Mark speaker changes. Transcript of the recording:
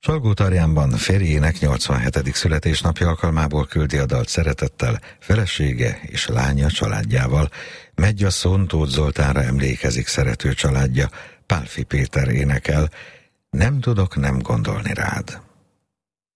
Speaker 1: Salgótarjánban férjének 87. születésnapja alkalmából küldi a dalt szeretettel felesége és lánya családjával. Megyasszony Tóth Zoltánra emlékezik szerető családja, Pálffy Péter énekel, Nem tudok nem gondolni rád.